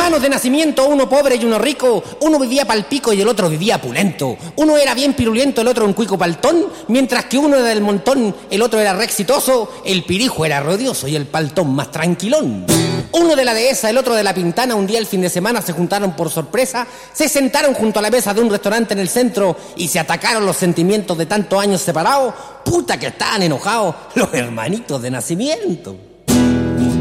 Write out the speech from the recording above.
hermanos de nacimiento, uno pobre y uno rico, uno vivía pa'l pico y el otro vivía pulento. Uno era bien pirulento, el otro un cuico paltón, mientras que uno era del montón, el otro era re exitoso, el pirijo era rodioso y el paltón más tranquilón. Uno de la dehesa, el otro de la pintana, un día el fin de semana se juntaron por sorpresa, se sentaron junto a la mesa de un restaurante en el centro y se atacaron los sentimientos de tantos años separados. Puta que estaban enojados los hermanitos de nacimiento.